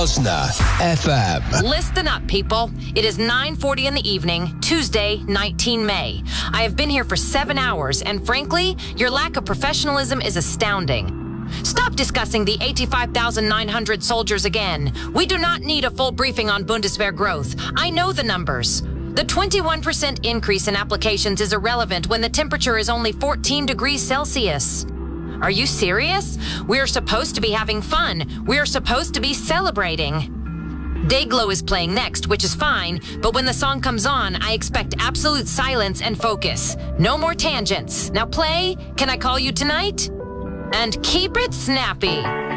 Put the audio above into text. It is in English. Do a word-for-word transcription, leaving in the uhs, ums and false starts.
Osna F M. Listen up, people. It is nine forty in the evening, Tuesday, the nineteenth of May. I have been here for seven hours, and frankly, your lack of professionalism is astounding. Stop discussing the eighty-five thousand nine hundred soldiers again. We do not need a full briefing on Bundeswehr growth. I know the numbers. The twenty-one percent increase in applications is irrelevant when the temperature is only fourteen degrees Celsius. Are you serious? We're supposed to be having fun. We're supposed to be celebrating. Dayglow is playing next, which is fine, but when the song comes on, I expect absolute silence and focus. No more tangents. Now play, Can I Call You Tonight? And keep it snappy.